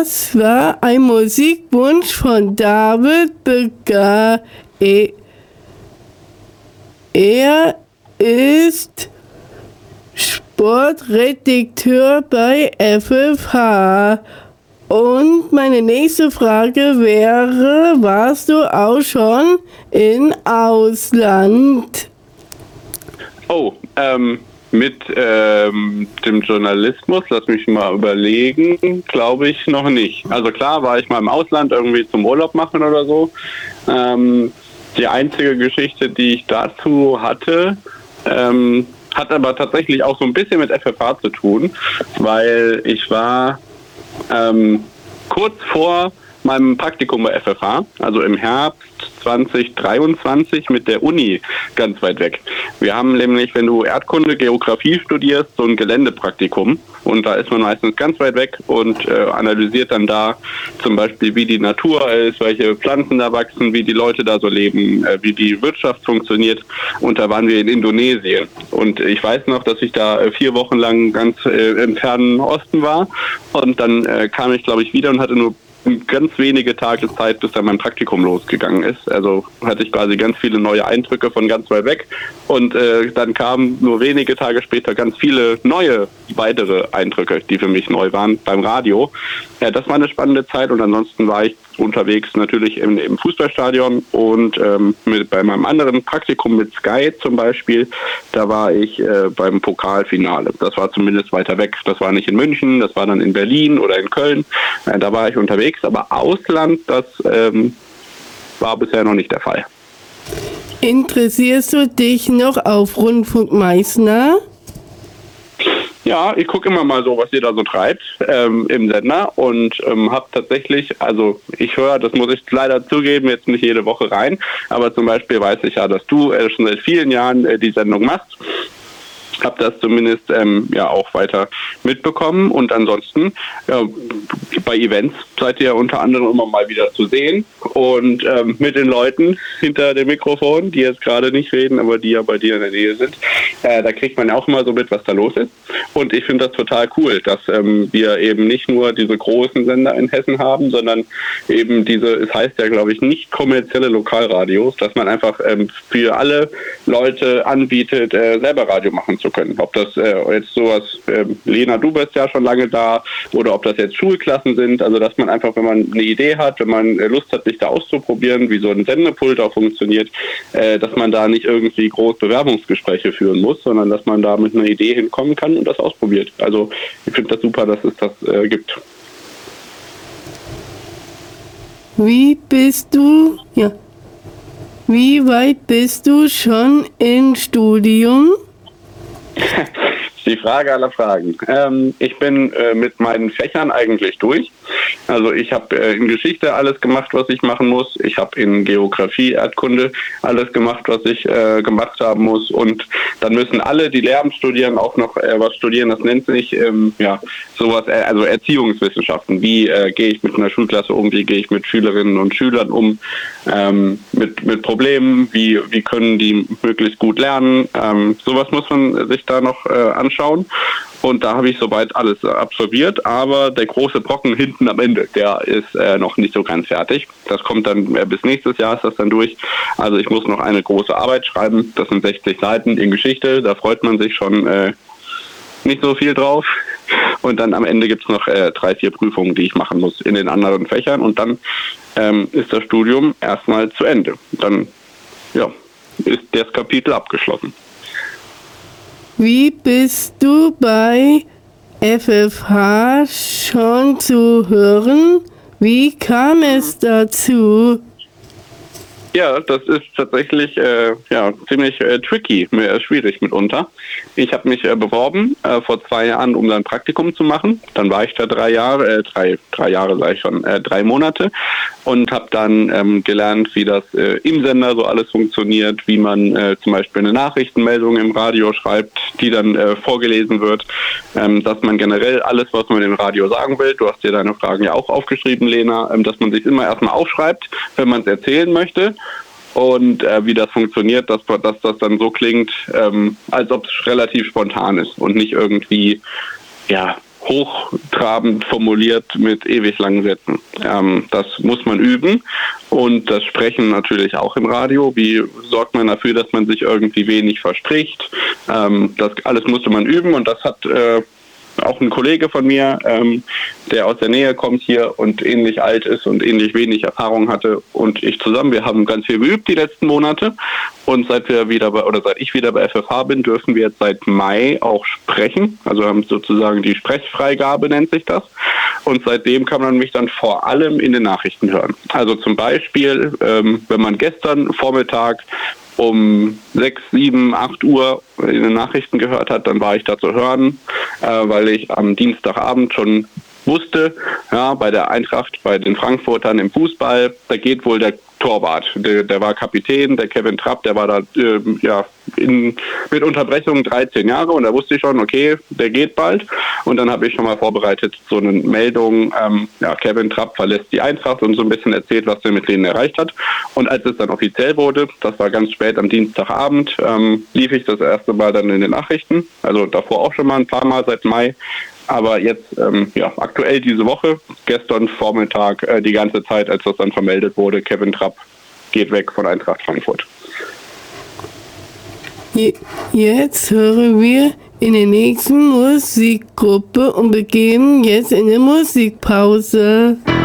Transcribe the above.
Das war ein Musikwunsch von David Begar. Er ist Sportredakteur bei FFH. Und meine nächste Frage wäre, warst du auch schon im Ausland? Mit dem Journalismus, lass mich mal überlegen, glaube ich noch nicht. Also klar war ich mal im Ausland irgendwie zum Urlaub machen oder so. Die einzige Geschichte, die ich dazu hatte, hat aber tatsächlich auch so ein bisschen mit FFH zu tun, weil ich war kurz vor meinem Praktikum bei FFH, also im Herbst 2023 mit der Uni ganz weit weg. Wir haben nämlich, wenn du Erdkunde, Geografie studierst, so ein Geländepraktikum und da ist man meistens ganz weit weg und analysiert dann da zum Beispiel, wie die Natur ist, welche Pflanzen da wachsen, wie die Leute da so leben, wie die Wirtschaft funktioniert und da waren wir in Indonesien und ich weiß noch, dass ich da 4 Wochen lang ganz im fernen Osten war und dann kam ich, glaube ich, wieder und hatte nur ganz wenige Tage Zeit, bis dann mein Praktikum losgegangen ist. Also hatte ich quasi ganz viele neue Eindrücke von ganz weit weg und dann kamen nur wenige Tage später ganz viele neue, weitere Eindrücke, die für mich neu waren beim Radio. Das war eine spannende Zeit und ansonsten war ich unterwegs natürlich im Fußballstadion und bei meinem anderen Praktikum mit Sky zum Beispiel, da war ich beim Pokalfinale. Das war zumindest weiter weg. Das war nicht in München, das war dann in Berlin oder in Köln. Da war ich unterwegs, aber Ausland, das war bisher noch nicht der Fall. Interessierst du dich noch auf Rundfunk Meißner? Ja, ich gucke immer mal so, was ihr da so treibt im Sender und habe tatsächlich, also ich höre, das muss ich leider zugeben, jetzt nicht jede Woche rein, aber zum Beispiel weiß ich ja, dass du schon seit vielen Jahren die Sendung machst. Habe das zumindest auch weiter mitbekommen und ansonsten bei Events seid ihr unter anderem immer mal wieder zu sehen und mit den Leuten hinter dem Mikrofon, die jetzt gerade nicht reden, aber die ja bei dir in der Nähe sind, da kriegt man ja auch immer so mit, was da los ist und ich finde das total cool, dass wir eben nicht nur diese großen Sender in Hessen haben, sondern eben es heißt ja glaube ich nicht kommerzielle Lokalradios, dass man einfach für alle Leute anbietet, selber Radio machen zu können. Ob das jetzt sowas, Lena, du bist ja schon lange da, oder ob das jetzt Schulklassen sind, also dass man einfach, wenn man eine Idee hat, wenn man Lust hat, sich da auszuprobieren, wie so ein Sendepult auch funktioniert, dass man da nicht irgendwie groß Bewerbungsgespräche führen muss, sondern dass man da mit einer Idee hinkommen kann und das ausprobiert. Also ich finde das super, dass es das gibt. Wie weit bist du schon im Studium? Die Frage aller Fragen. Ich bin mit meinen Fächern eigentlich durch. Also ich habe in Geschichte alles gemacht, was ich machen muss. Ich habe in Geografie, Erdkunde alles gemacht, was ich gemacht haben muss. Und dann müssen alle, die Lehramt studieren, auch noch was studieren. Das nennt sich sowas, also Erziehungswissenschaften. Wie gehe ich mit einer Schulklasse um? Wie gehe ich mit Schülerinnen und Schülern um? Mit Problemen? Wie können die möglichst gut lernen? Sowas muss man sich da noch anschauen. Und da habe ich soweit alles absolviert, aber der große Brocken hinten am Ende, der ist noch nicht so ganz fertig. Das kommt dann bis nächstes Jahr ist das dann durch. Also ich muss noch eine große Arbeit schreiben, das sind 60 Seiten in Geschichte, da freut man sich schon nicht so viel drauf. Und dann am Ende gibt es noch 3-4 Prüfungen, die ich machen muss in den anderen Fächern und dann ist das Studium erstmal zu Ende. Dann ist das Kapitel abgeschlossen. Wie bist du bei FFH schon zu hören? Wie kam es dazu? Ja, das ist tatsächlich ziemlich tricky, schwierig mitunter. Ich habe mich beworben vor 2 Jahren, um ein Praktikum zu machen. Dann war ich da 3 Jahre, 3 Jahre sage ich schon, 3 Monate und habe dann gelernt, wie das im Sender so alles funktioniert, wie man zum Beispiel eine Nachrichtenmeldung im Radio schreibt, die dann vorgelesen wird, dass man generell alles, was man im Radio sagen will, du hast dir deine Fragen ja auch aufgeschrieben, Lena, dass man sich immer erstmal aufschreibt, wenn man es erzählen möchte. Und wie das funktioniert, dass das dann so klingt, als ob es relativ spontan ist und nicht irgendwie hochtrabend formuliert mit ewig langen Sätzen. Das muss man üben und das Sprechen natürlich auch im Radio. Wie sorgt man dafür, dass man sich irgendwie wenig verspricht? Das alles musste man üben und das hat auch ein Kollege von mir, der aus der Nähe kommt hier und ähnlich alt ist und ähnlich wenig Erfahrung hatte und ich zusammen. Wir haben ganz viel geübt die letzten Monate und seit ich wieder bei FFH bin, dürfen wir jetzt seit Mai auch sprechen. Also haben sozusagen die Sprechfreigabe, nennt sich das. Und seitdem kann man mich dann vor allem in den Nachrichten hören. Also zum Beispiel, wenn man gestern Vormittag um 6, 7, 8 Uhr in den Nachrichten gehört hat, dann war ich da zu hören, weil ich am Dienstagabend schon wusste, ja, bei der Eintracht, bei den Frankfurtern im Fußball, da geht wohl der Torwart. Der war Kapitän, der Kevin Trapp, der war da mit Unterbrechung 13 Jahre und da wusste ich schon, okay, der geht bald. Und dann habe ich schon mal vorbereitet so eine Meldung, Kevin Trapp verlässt die Eintracht und so ein bisschen erzählt, was er mit denen erreicht hat. Und als es dann offiziell wurde, das war ganz spät am Dienstagabend, lief ich das erste Mal dann in den Nachrichten, also davor auch schon mal ein paar Mal seit Mai. Aber jetzt, aktuell diese Woche, gestern Vormittag, die ganze Zeit, als das dann vermeldet wurde, Kevin Trapp geht weg von Eintracht Frankfurt. Jetzt hören wir in der nächsten Musikgruppe und beginnen jetzt in der Musikpause.